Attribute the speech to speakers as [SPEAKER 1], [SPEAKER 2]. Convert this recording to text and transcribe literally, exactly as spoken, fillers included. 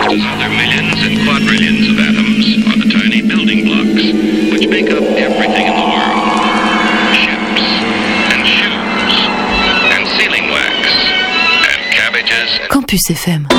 [SPEAKER 1] as other millions and quadrillions of atoms are the tiny building blocks which make up everything in the world. Ships and shoes and sealing wax and cabbages and...
[SPEAKER 2] Campus F M.